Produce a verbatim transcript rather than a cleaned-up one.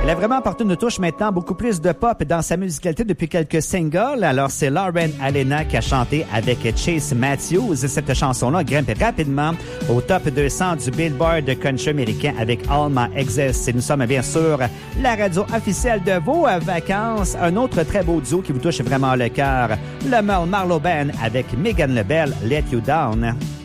Elle a vraiment apporté une touche maintenant beaucoup plus de pop dans sa musicalité depuis quelques singles. Alors, c'est Lauren Alena qui a chanté avec Chase Matthews. Cette chanson-là grimpe rapidement au top deux cents du Billboard country américain avec All My Exes. Et nous sommes bien sûr la radio officielle de vos vacances. Un autre très beau duo qui vous touche vraiment le cœur. Le Merle Marlowe Band avec Megan Lebel, Let You Down.